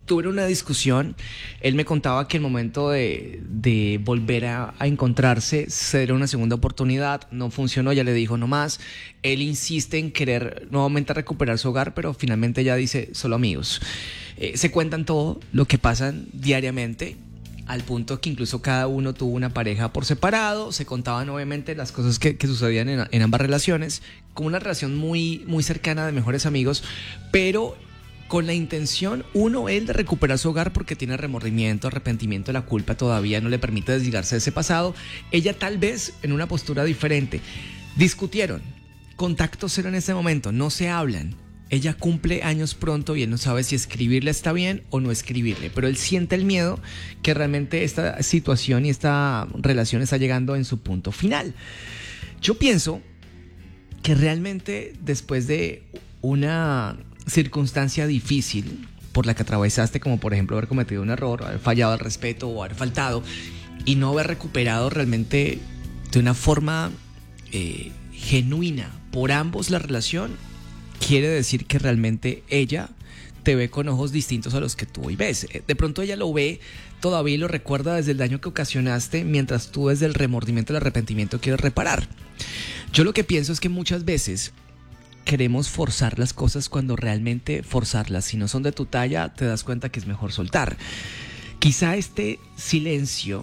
tuvieron una discusión. Él me contaba que el momento de volver a encontrarse, se dieron una segunda oportunidad, no funcionó, ella le dijo no más. Él insiste en querer nuevamente recuperar su hogar, pero finalmente ella dice solo amigos. Se cuentan todo lo que pasan diariamente, al punto que incluso cada uno tuvo una pareja por separado. Se contaban obviamente las cosas que sucedían en ambas relaciones, como una relación muy, muy cercana de mejores amigos, pero con la intención, él de recuperar su hogar porque tiene remordimiento, arrepentimiento, la culpa todavía no le permite desligarse de ese pasado. Ella tal vez en una postura diferente. Discutieron, contacto cero en ese momento, no se hablan. Ella cumple años pronto y él no sabe si escribirle está bien o no escribirle, pero él siente el miedo que realmente esta situación y esta relación está llegando en su punto final. Yo pienso que realmente después de una circunstancia difícil por la que atravesaste, como por ejemplo haber cometido un error, haber fallado al respeto o haber faltado y no haber recuperado realmente de una forma genuina por ambos la relación, quiere decir que realmente ella te ve con ojos distintos a los que tú hoy ves. De pronto ella lo ve todavía y lo recuerda desde el daño que ocasionaste, mientras tú desde el remordimiento, el arrepentimiento quieres reparar. Yo lo que pienso es que muchas veces queremos forzar las cosas cuando realmente forzarlas, si no son de tu talla, te das cuenta que es mejor soltar. Quizá este silencio,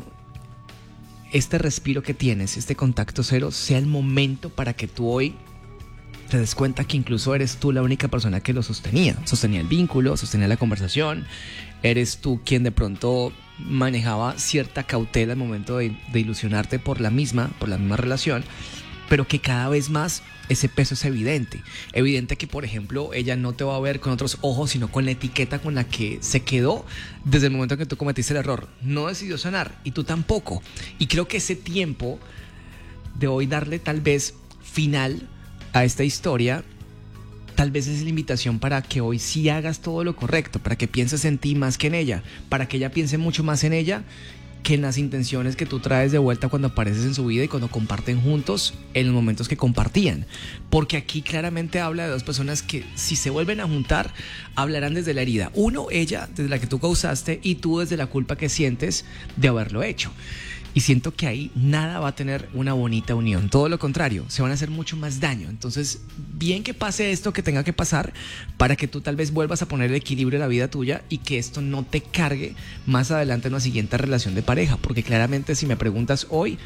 este respiro que tienes, este contacto cero, sea el momento para que tú hoy te des cuenta que incluso eres tú la única persona que lo sostenía el vínculo, sostenía la conversación. Eres tú quien de pronto manejaba cierta cautela al momento de ilusionarte por la misma relación, pero que cada vez más ese peso es evidente que por ejemplo ella no te va a ver con otros ojos, sino con la etiqueta con la que se quedó desde el momento en que tú cometiste el error. No decidió sanar y tú tampoco, y creo que ese tiempo de hoy darle tal vez final a esta historia, tal vez es la invitación para que hoy sí hagas todo lo correcto, para que pienses en ti más que en ella, para que ella piense mucho más en ella que en las intenciones que tú traes de vuelta cuando apareces en su vida y cuando comparten juntos en los momentos que compartían. Porque aquí claramente habla de dos personas que si se vuelven a juntar, hablarán desde la herida. Uno, ella, desde la que tú causaste, y tú desde la culpa que sientes de haberlo hecho. Y siento que ahí nada va a tener una bonita unión. Todo lo contrario, se van a hacer mucho más daño. Entonces, bien que pase esto que tenga que pasar para que tú tal vez vuelvas a poner el equilibrio en la vida tuya y que esto no te cargue más adelante en una siguiente relación de pareja. Porque claramente si me preguntas hoy,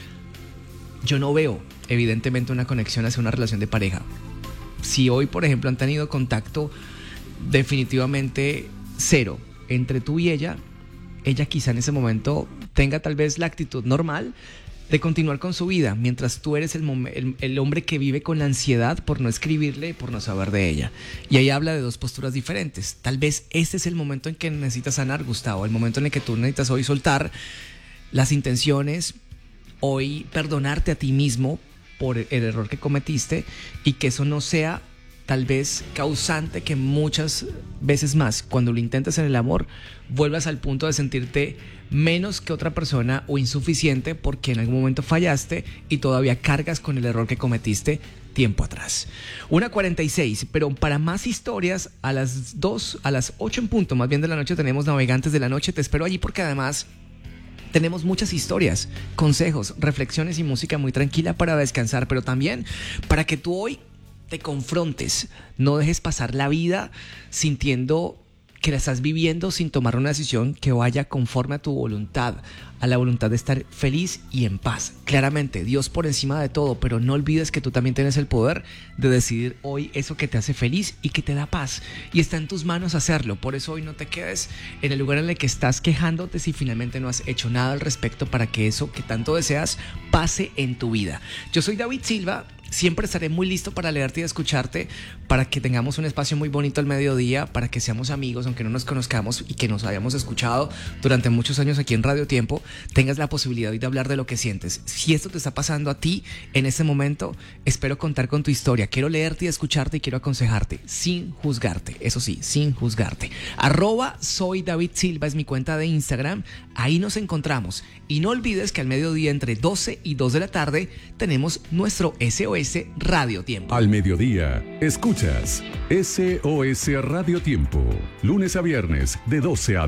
yo no veo evidentemente una conexión hacia una relación de pareja. Si hoy, por ejemplo, han tenido contacto definitivamente cero entre tú y ella quizá en ese momento tenga tal vez la actitud normal de continuar con su vida, mientras tú eres el hombre que vive con la ansiedad por no escribirle, por no saber de ella. Y ahí habla de dos posturas diferentes. Tal vez este es el momento en que necesitas sanar, Gustavo, el momento en el que tú necesitas hoy soltar las intenciones, hoy perdonarte a ti mismo por el error que cometiste y que eso no sea tal vez causante que muchas veces más, cuando lo intentas en el amor, vuelvas al punto de sentirte menos que otra persona o insuficiente porque en algún momento fallaste y todavía cargas con el error que cometiste tiempo atrás. 1:46, pero para más historias a las 8 en punto, más bien de la noche, tenemos Navegantes de la Noche. Te espero allí porque además tenemos muchas historias, consejos, reflexiones y música muy tranquila para descansar, pero también para que tú hoy te confrontes, no dejes pasar la vida sintiendo que la estás viviendo sin tomar una decisión que vaya conforme a tu voluntad, a la voluntad de estar feliz y en paz. Claramente, Dios por encima de todo, pero no olvides que tú también tienes el poder de decidir hoy eso que te hace feliz y que te da paz. Y está en tus manos hacerlo. Por eso hoy no te quedes en el lugar en el que estás quejándote si finalmente no has hecho nada al respecto para que eso que tanto deseas pase en tu vida. Yo soy David Silva. Siempre estaré muy listo para leerte y escucharte, para que tengamos un espacio muy bonito al mediodía, para que seamos amigos, aunque no nos conozcamos y que nos hayamos escuchado durante muchos años aquí en Radio Tiempo, tengas la posibilidad de hablar de lo que sientes. Si esto te está pasando a ti en este momento, espero contar con tu historia. Quiero leerte y escucharte y quiero aconsejarte, sin juzgarte, eso sí, sin juzgarte. @soy David Silva es mi cuenta de Instagram, ahí nos encontramos. Y no olvides que al mediodía entre 12 y 2 de la tarde tenemos nuestro SOS Radio Tiempo. Al mediodía, escuchas SOS Radio Tiempo, lunes a viernes de 12 a